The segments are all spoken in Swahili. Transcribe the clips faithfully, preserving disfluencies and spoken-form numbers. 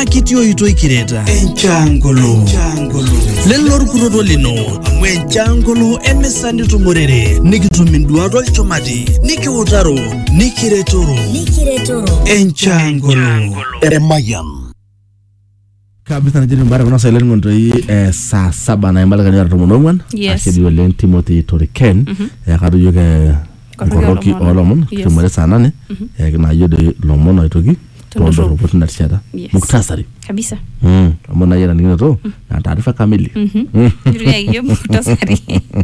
naa kitio ito ikireta enchangolo enchangolo lelor kuroto lino amwe enchangolo emesani tumorere nikituminduato olchumati nikiutaro nikiretoro nikiretoro enchangolo eremayan kabisa na jeni mbara kuna sa ilen ngondoi eh, saa saba na imbala kanyara tumonongwan Yes. Akedi walen Timothy Toriken Mhm. ya kadu yuke Koroki koroki olomon. olomon Yes. tumore saa nane Mhm. ya kina yode lomon aitoki Tondo tondo show. rupoti na tishata Yes. muktasari kabisa. mm amona yera ningine to na taarifa kamili Mhm. Mm. Ndio hiyo muktasari.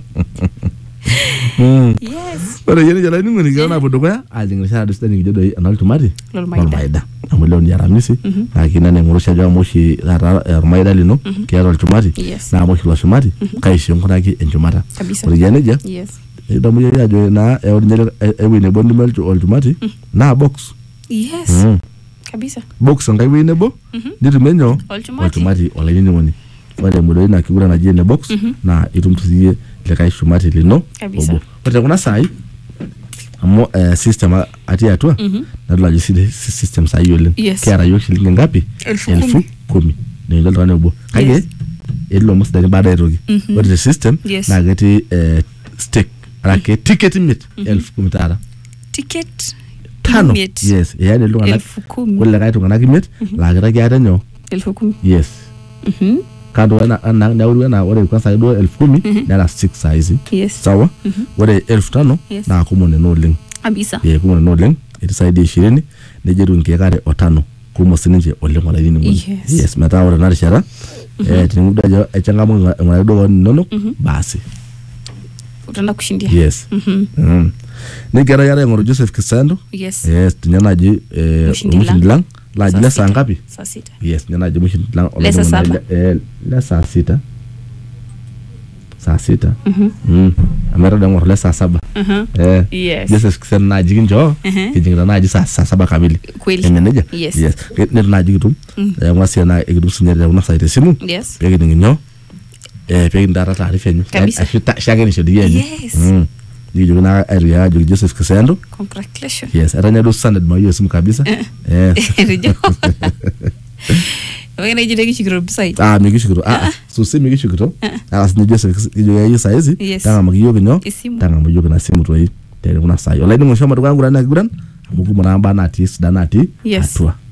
Mm. Yes. Ore yeni jala ningo ni gana bodo kwa alingisha adu stani kijodo anal tumari Lolmaida. Lolmaida amuleo ni aramisi Mhm. na kina ne ngurusha jawa moshi Lolmaida lino kiaro tumari Yes. na moshi lwashumari kaishi nguraki enjumata Kabisa. ore yeni ja Yes. idamu ya jo na eornyele ewine bondi melcho oltumati na box Yes. Mm. Kabisa. box ngai wine bo Mhm. nitumenyo Olchumati. oltumati olaini ngoni ore mudo ina kigura na jene box Mhm. na itumtusie lekai shumati lino Kabisa. obo ore kuna sai amo eh, system a- ati atua Mhm. na dula jisi system sai yolen Yes. kiara yo shilingi ngapi Elfu elfu kumi ni ndo tane obo kage Yes. elo musdani baada etoki Mhm. ore the system Yes. na geti eh, stake alake ticket mit elfu kumi tara Ticket tano Miet. yes yani lunga na elfu kumi. kule kai tungana kimit la geta kiata nyo Elfu kumi. yes Mhm. kando na na na uri na ore kwa sai do elfu kumi na six size Yes. sawa ore elfu tano Yes. na kumone no link Kabisa. ye kumone no link itisaidi ishirini nejeru nkekare otano kumo sininje oleng wala yini ngoni Yes. yes meta ore na rishara eh tinguda jo echangamu ngara do nono basi Utaenda kushindia. yes Mhm. mm nikera yare ngoro Joseph Kisando Yes. yes tinyanaji eh Mushindilang. mushindilang la Saa jila sita. saa ngapi Saa sita. yes nyanaji mushindilang Le saa saba. eh la saa sita saa sita Mhm. mm amera da ngoro le saa saba Mhm. eh Yes. Joseph Kisando na jigin jo Mhm. kijingira na ji saa saa saba kamili Kweli. emeneja Yes. yes ne na jigitum eh ngwasi na egitum sinyere na saite simu Yes. pegi ninyo eh pegi ndara taarifa nyu Kabisa. ashita shageni shodi yenyu Yes. mm jijo na area jo Joseph Kisando Congratulations. yes atanya do standard ma yo simu kabisa eh Rijo. Wewe jide kishikiro bisai. ah migishukuru ah so se migishukuru ah sinyo Joseph kijo ya yisa hizi Yes. tanga magiyo kinyo Isimu. tanga magiyo na simu to yi tere kuna sayo olaini ngosho matu kangura na kiguran amuku mwana amba na ati sidana ati Yes. atua